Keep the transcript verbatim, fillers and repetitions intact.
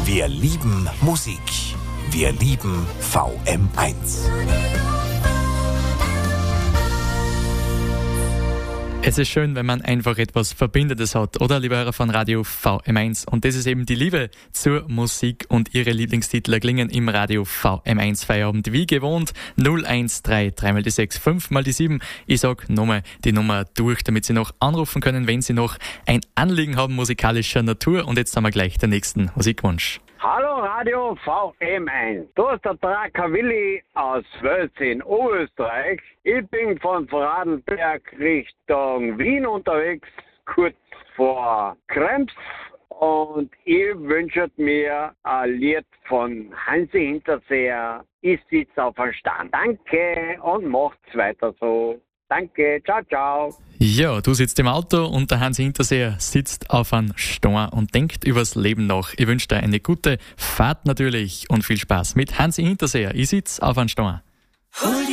Wir lieben Musik. Wir lieben V M eins. Es ist schön, wenn man einfach etwas Verbindendes hat, oder, liebe Hörer von Radio V M eins? Und das ist eben die Liebe zur Musik, und ihre Lieblingstitel klingen im Radio V M eins Feierabend wie gewohnt. null eins drei drei mal die sechs, fünf mal die sieben. Ich sag nochmal die Nummer durch, damit Sie noch anrufen können, wenn Sie noch ein Anliegen haben musikalischer Natur. Und jetzt haben wir gleich den nächsten Musikwunsch. Hallo Radio V M eins, da ist der Tracker Willi aus Wölz in Oberösterreich. Ich bin von Vorarlberg Richtung Wien unterwegs, kurz vor Krems, und ich wünsche mir ein Lied von Hansi Hinterseher, Ich sitze auf einem Stand. Danke und macht's weiter so. Danke, ciao, ciao. Ja, du sitzt im Auto und der Hansi Hinterseher sitzt auf einem Stein und denkt übers Leben nach. Ich wünsche dir eine gute Fahrt natürlich und viel Spaß mit Hansi Hinterseher. Ich sitze auf einem Stein.